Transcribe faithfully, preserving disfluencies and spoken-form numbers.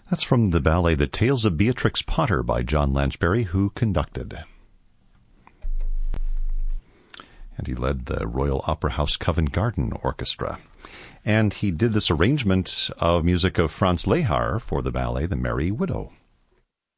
That's from the ballet The Tales of Beatrix Potter by John Lanchbery, who conducted. And he led the Royal Opera House Covent Garden Orchestra. And he did this arrangement of music of Franz Lehár for the ballet The Merry Widow.